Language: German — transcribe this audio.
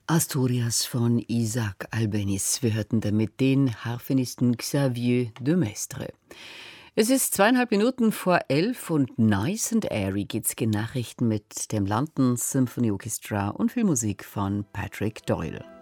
Asturias von Isaac Albéniz. Wir hörten damit den Harfenisten Xavier de Maistre. Es ist 2,5 Minuten vor 11 und Nice and Airy geht's gen Nachrichten mit dem London Symphony Orchestra und viel Musik von Patrick Doyle.